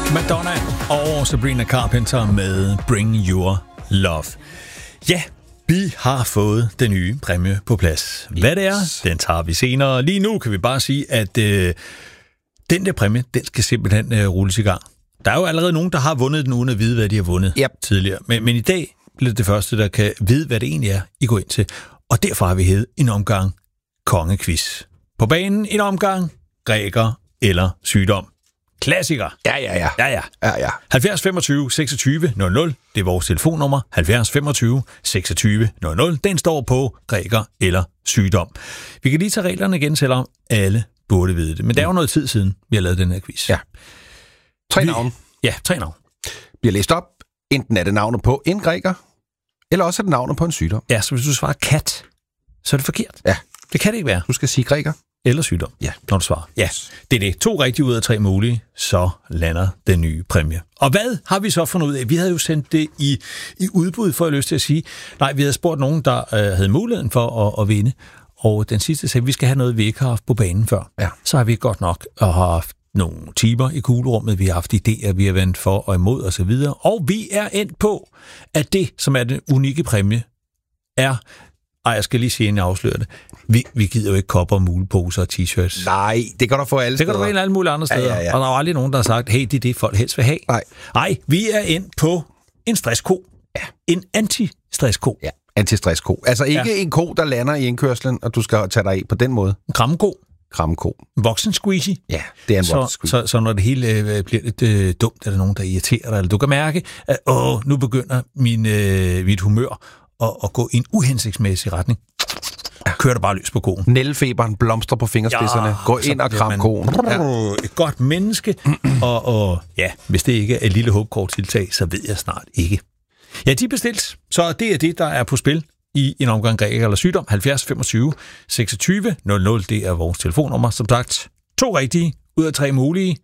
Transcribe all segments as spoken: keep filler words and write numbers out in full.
Madonna og Sabrina Carpenter med Bring Your Love. Ja, vi har fået den nye præmie på plads. Hvad det er, den tager vi senere. Lige nu kan vi bare sige, at øh, den der præmie, den skal simpelthen øh, rulles i gang. Der er jo allerede nogen, der har vundet den, uden at vide, hvad de har vundet yep. tidligere. Men, men i dag bliver det første, der kan vide, hvad det egentlig er, I går ind til. Og derfor har vi hævet en omgang kongequiz. På banen en omgang græker eller sygdom. Klassiker. Ja, ja, ja. Ja, ja. ja, ja. halvfjerds femogtyve seksogtyve nul nul, det er vores telefonnummer. halvfjerds femogtyve seksogtyve nul nul, den står på græker eller sygdom. Vi kan lige tage reglerne igen, selvom alle burde vide det. Men der er jo noget tid siden, vi har lavet den her quiz. Ja. Tre vi... navne. Ja, tre navne. Bliver læst op. Enten er det navnet på en græker, eller også er det navnet på en sygdom. Ja, så hvis du svarer kat, så er det forkert. Ja. Det kan det ikke være. Du skal sige græker. Eller sygdom, ja. når du svarer. Ja, det er det. To rigtige ud af tre mulige, så lander den nye præmie. Og hvad har vi så fundet ud af? Vi havde jo sendt det i, i udbud, for at lyst til at sige. Nej, vi havde spurgt nogen, der øh, havde muligheden for at, at vinde. Og den sidste sagde, at vi skal have noget, vi ikke har haft på banen før. Ja. Så har vi godt nok og har haft nogle timer i kuglerummet. Vi har haft idéer, vi har vendt for og imod osv. Og, og vi er endt på, at det, som er den unikke præmie, er... Ej, jeg skal lige sige, inden jeg afslører det. Vi, vi gider jo ikke kopper, muleposer og t-shirts. Nej, det kan du få alle det steder. Det kan du få alle mulige andre steder. Ja, ja, ja. Og der er aldrig nogen, der har sagt, hey, det er det, folk helst vil have. Nej. Nej, vi er ind på en stressko. Ja. En anti-stressko. Ja, anti-stressko. Altså ikke ja. en ko, der lander i indkørslen, og du skal tage dig af på den måde. En kramko. Kramko. En voksen squeezy. Ja, det er en voksen squeezy. Så, så, så når det hele øh, bliver lidt øh, dumt, er der nogen, der irriterer dig, eller du kan mærke, at åh, nu begynder min, øh, mit humør at, at gå i en uhensigtsmæssig retning. Kører der bare løs på koen. Nældefeberen blomstrer på fingerspidserne. Ja, gå ind og kram koen. Ja. Et godt menneske. og, og ja, hvis det ikke er et lille håbkort tiltag, så ved jeg snart ikke. Ja, de er bestilt. Så det er det, der er på spil i en omgang græker eller sygdom. halvfjerds femogtyve seksogtyve nul nul, det er vores telefonnummer. Som sagt, to rigtige ud af tre mulige.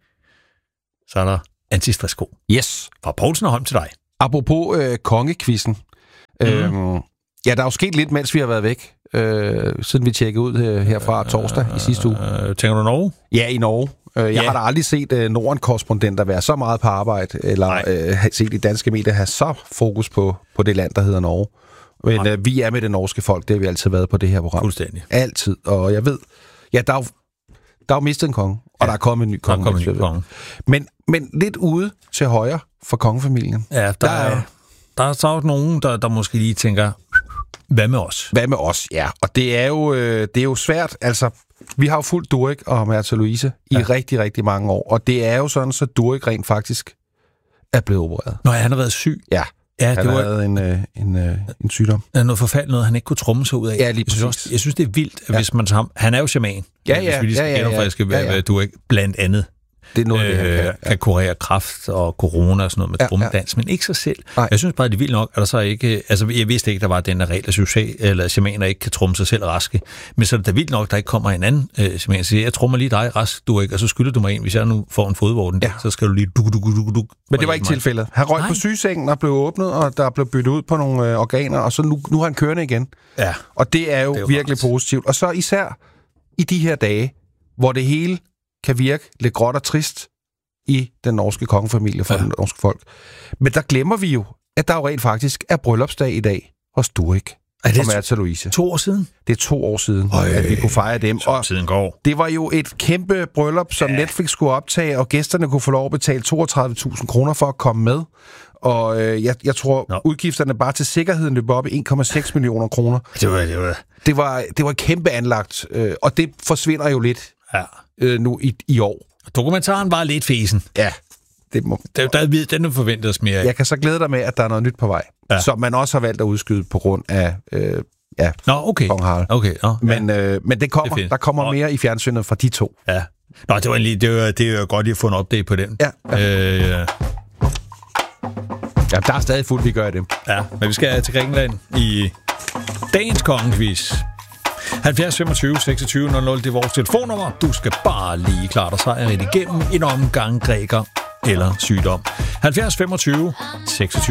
Så er der anti-stressko. Yes. Fra Poulsen og Holm til dig. Apropos øh, kongekvisten. Mm. Øhm, ja, der er jo sket lidt, mens vi har været væk. Øh, siden vi tjekkede ud øh, herfra torsdag øh, i sidste uge. Øh, tænker du Norge? Ja, i Norge. Øh, jeg ja. har da aldrig set øh, Norden-korrespondenter være så meget på arbejde, eller øh, set de danske medier have så fokus på, på det land, der hedder Norge. Men øh, vi er med det norske folk, det har vi altid været på det her program. Fuldstændig. Altid. Og jeg ved, ja, der er jo, der er jo mistet en konge, og ja. der er kommet en ny konge. Der er kommet en ny konge. Men, men lidt ude til højre for kongefamilien. Ja, der, der er, der er så nogen, der, der måske lige tænker... Hvad med os? Hvad med os, ja. Og det er jo, øh, det er jo svært. Altså, vi har jo fulgt Durek og Märtha Louise i ja. rigtig, rigtig mange år. Og det er jo sådan, så Durek rent faktisk er blevet opereret. Nå, han har været syg? Ja. Ja, han det var havde en, øh, en, øh, en sygdom. Noget forfærdeligt, noget han ikke kunne trumme sig ud af. Ja, lige præcis. Jeg synes, jeg synes det er vildt, at ja. hvis man tager ham... Han er jo shaman. Ja, ja. Hvis vi lige skal ja, ja, genopfriske, ja, ja. hvad Durek blandt andet det er noget, øh, det, kan, ja. kan kurere kræft og corona og sådan noget med ja, trummedans, ja. men ikke sig selv. Nej. Jeg synes bare, det er vildt nok, at der så ikke... Altså, jeg vidste ikke, der var den der regel, at social, eller shamaner ikke kan trumme sig selv raske. Men så er det da vildt nok, at der ikke kommer en anden øh, shaman og siger, jeg trummer lige dig rask, du ikke, og så skylder du mig en, hvis jeg nu får en fodvorten, ja. så skal du lige duk, duk, duk, duk. Men det var ikke tilfældet. Han røg Nej. på sygesengen og blev åbnet, og der blev byttet ud på nogle øh, organer, og så nu, nu er han kørende igen. Ja. Og det er jo, det er jo virkelig ret. positivt. Og så især i de her dage, hvor det hele kan virke lidt gråt og trist, i den norske kongefamilie for ja. den norske folk. Men der glemmer vi jo, at der jo rent faktisk er bryllupsdag i dag hos Durek og Märtha Louise. To år siden? Det er to år siden, Øj, at vi kunne fejre dem. Og tiden går. Det var jo et kæmpe bryllup, som ja. Netflix skulle optage, og gæsterne kunne få lov at betale toogtredive tusind kroner for at komme med. Og øh, jeg, jeg tror, Nå. udgifterne bare til sikkerheden løb op i en komma seks millioner kroner. Det var det var det var, det var kæmpe anlagt, øh, og det forsvinder jo lidt ja. øh, nu i, i år. Dokumentaren var lidt fesen. Ja. Det må... Der, der, den er forventet os mere af. Jeg kan så glæde dig med, at der er noget nyt på vej, ja. som man også har valgt at udskyde på grund af øh, ja, Nå, okay. Kong Harald. Okay, nå, men, ja. øh, men det kommer, det der kommer mere i fjernsynet fra de to. Ja. Nå, det var egentlig, det var, det var godt, at få en update på den. Ja. ja. Øh, ja, der er stadig fuldt, vi gør det. Ja, men vi skal til Grækenland i dagens kongequiz. halvfjerds femogtyve seksogtyve nul nul, det er vores telefonnummer. Du skal bare lige klare dig sejren igennem en omgang græker eller sygdom. halvfjerds femogtyve seksogtyve